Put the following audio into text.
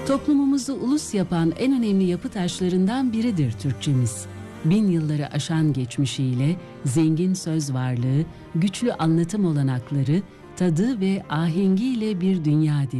Toplumumuzu ulus yapan en önemli yapı taşlarından biridir Türkçemiz. 1000 yılları aşan geçmişiyle, zengin söz varlığı, güçlü anlatım olanakları, tadı ve ahengiyle bir dünya dili.